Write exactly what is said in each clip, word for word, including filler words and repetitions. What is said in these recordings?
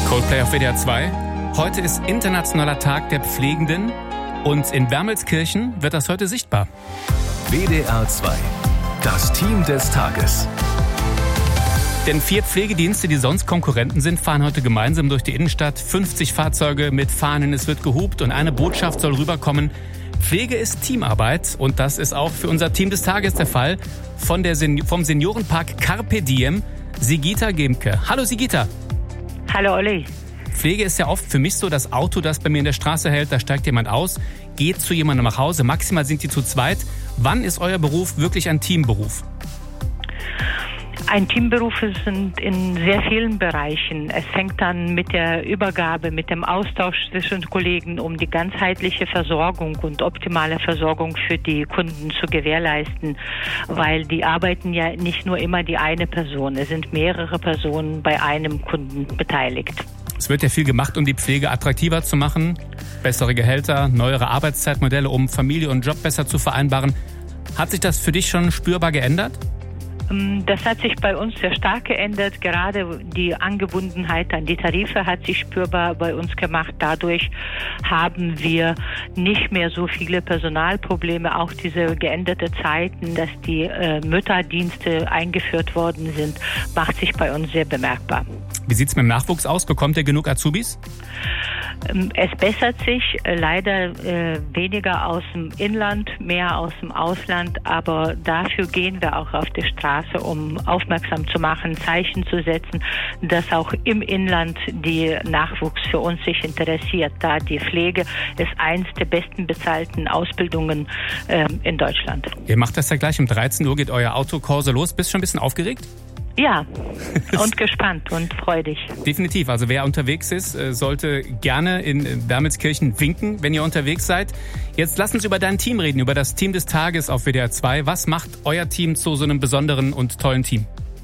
Coldplay auf W D R zwei. Heute ist Internationaler Tag der Pflegenden und in Wermelskirchen wird das heute sichtbar. W D R zwei, das Team des Tages. Denn vier Pflegedienste, die sonst Konkurrenten sind, fahren heute gemeinsam durch die Innenstadt. fünfzig Fahrzeuge mit Fahnen, es wird gehupt und eine Botschaft soll rüberkommen. Pflege ist Teamarbeit und das ist auch für unser Team des Tages der Fall. Von der Sen- vom Seniorenpark Carpe Diem, Sigita Gemke. Hallo Sigita. Hallo Olli. Pflege ist ja oft für mich so das Auto, das bei mir in der Straße hält. Da steigt jemand aus, geht zu jemandem nach Hause. Maximal sind die zu zweit. Wann ist euer Beruf wirklich ein Teamberuf? Ein Teamberufe sind in sehr vielen Bereichen. Es fängt an mit der Übergabe, mit dem Austausch zwischen Kollegen, um die ganzheitliche Versorgung und optimale Versorgung für die Kunden zu gewährleisten, weil die arbeiten ja nicht nur immer die eine Person, es sind mehrere Personen bei einem Kunden beteiligt. Es wird ja viel gemacht, um die Pflege attraktiver zu machen. Bessere Gehälter, neuere Arbeitszeitmodelle, um Familie und Job besser zu vereinbaren. Hat sich das für dich schon spürbar geändert? Das hat sich bei uns sehr stark geändert. Gerade die Angebundenheit an die Tarife hat sich spürbar bei uns gemacht. Dadurch haben wir nicht mehr so viele Personalprobleme. Auch diese geänderte Zeiten, dass die äh, Mütterdienste eingeführt worden sind, macht sich bei uns sehr bemerkbar. Wie sieht es mit dem Nachwuchs aus? Bekommt ihr genug Azubis? Es bessert sich, leider äh, weniger aus dem Inland, mehr aus dem Ausland, aber dafür gehen wir auch auf die Straße, um aufmerksam zu machen, Zeichen zu setzen, dass auch im Inland die Nachwuchs für uns sich interessiert, da die Pflege ist eins der besten bezahlten Ausbildungen äh, in Deutschland. Ihr macht das ja gleich, um dreizehn Uhr geht euer Autokorso los. Bist du schon ein bisschen aufgeregt? Ja, und gespannt und freudig. Definitiv. Also wer unterwegs ist, sollte gerne in Wermelskirchen winken, wenn ihr unterwegs seid. Jetzt lass uns über dein Team reden, über das Team des Tages auf W D R zwei. Was macht euer Team zu so einem besonderen und tollen Team?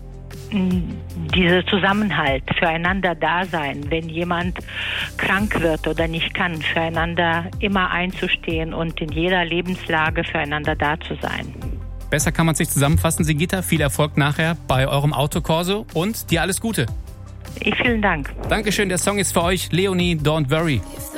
Dieser Zusammenhalt, füreinander da sein, wenn jemand krank wird oder nicht kann, füreinander immer einzustehen und in jeder Lebenslage füreinander da zu sein. Besser kann man sich zusammenfassen, Sigita. Viel Erfolg nachher bei eurem Autokorso und dir alles Gute. Ich vielen Dank. Dankeschön, der Song ist für euch. Leonie, Don't Worry.